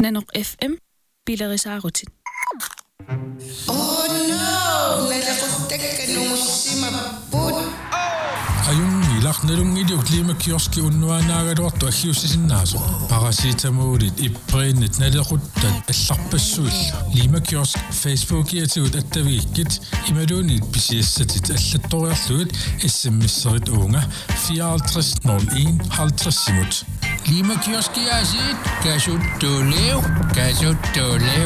Nanok FM Bilarisarutin. Oh no, Ayun ilaqnalung idiut lima kioski unnuanaagaluartu aggiussisinnaasa parasitamuulit ippriinnit nalequttat allarpassuull lima kiosk Facebook-iatigut attaviikkit imaluunit pisiassatit allattoriarlugut sms-erit uunga 5401 50 Lima kioskiasit kasuttulev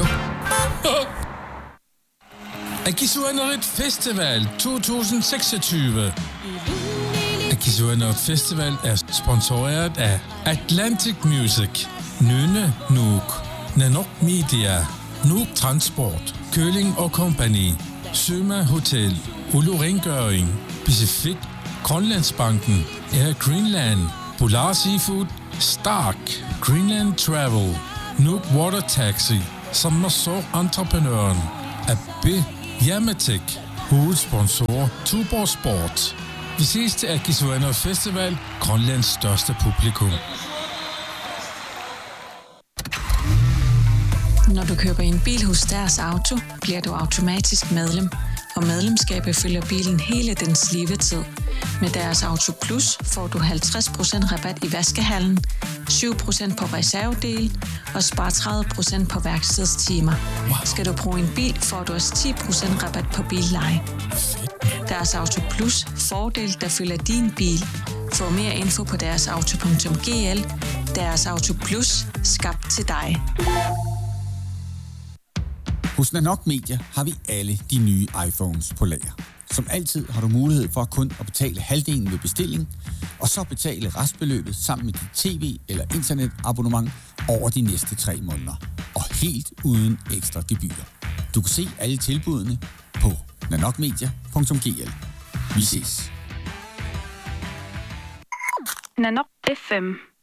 Akisuanerit Festival 2026. Akisuanerit Festival er sponsoreret af Atlantic Music, Nynne Nuuk, Nanok Media, Nuuk Transport, Køling og Company, Søma Hotel, Ulu Rengøring, Pacific, Grønlandsbanken, Air Greenland, Polar Seafood, Stark, Greenland Travel, Nuuk Water Taxi, Sommersår Entreprenøren, AB Yamatek, hovedsponsor Tuborg Sport. Vi ses til Akisuanerit Festival, Grønlands største publikum. Når du køber en bil hos Deres Auto, bliver du automatisk medlem, og medlemskabet følger bilen hele dens levetid. Med Deres Auto Plus får du 50% rabat i vaskehallen, 7% på reservedel og spar 30% på værkstedstimer. Skal du bruge en bil, får du også 10% rabat på billeje. Deres Auto Plus fordel, der følger din bil. Få mere info på deres-auto.gl. Deres Auto Plus, skabt til dig. Hos Nanok Media har vi alle de nye iPhones på lager. Som altid har du mulighed for kun at betale halvdelen ved bestilling, og så betale restbeløbet sammen med dit tv- eller internetabonnement over de næste 3 måneder. Og helt uden ekstra gebyrer. Du kan se alle tilbudene på nanokmedia.gl. Vi ses. Nanok FM